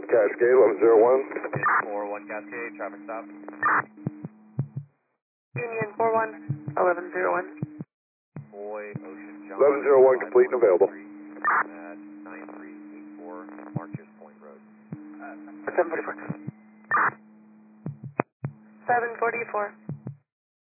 Cascade, 1101. 41 Cascade, traffic stop. Union 41, 1101. Boy, Ocean John. 1101, complete and available. At 9384 Marches Point Road. 744. 744.